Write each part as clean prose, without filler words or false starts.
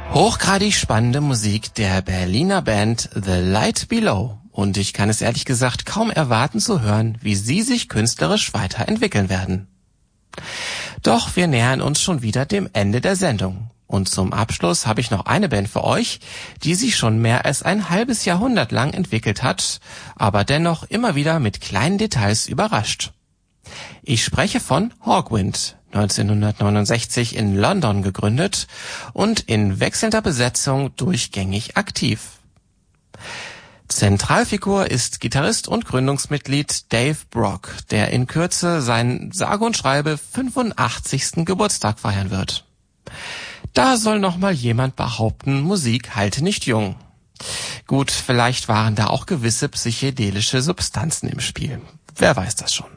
Hochgradig spannende Musik der Berliner Band The Light Below. Und ich kann es ehrlich gesagt kaum erwarten zu hören, wie sie sich künstlerisch weiterentwickeln werden. Doch wir nähern uns schon wieder dem Ende der Sendung. Und zum Abschluss habe ich noch eine Band für euch, die sich schon mehr als ein halbes Jahrhundert lang entwickelt hat, aber dennoch immer wieder mit kleinen Details überrascht. Ich spreche von Hawkwind, 1969 in London gegründet und in wechselnder Besetzung durchgängig aktiv. Zentralfigur ist Gitarrist und Gründungsmitglied Dave Brock, der in Kürze seinen sage und schreibe 85. Geburtstag feiern wird. Da soll noch mal jemand behaupten, Musik halte nicht jung. Gut, vielleicht waren da auch gewisse psychedelische Substanzen im Spiel. Wer weiß das schon.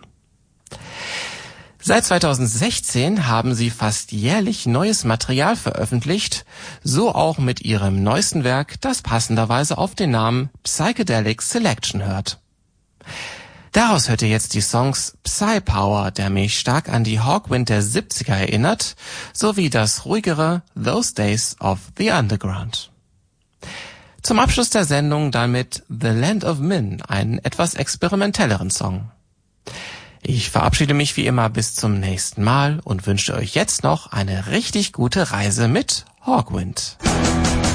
Seit 2016 haben sie fast jährlich neues Material veröffentlicht, so auch mit ihrem neuesten Werk, das passenderweise auf den Namen Psychedelic Selection hört. Daraus hört ihr jetzt die Songs Psy-Power, der mich stark an die Hawkwind der 70er erinnert, sowie das ruhigere Those Days of the Underground. Zum Abschluss der Sendung dann mit The Land of Min, einen etwas experimentelleren Song. Ich verabschiede mich wie immer bis zum nächsten Mal und wünsche euch jetzt noch eine richtig gute Reise mit Hawkwind.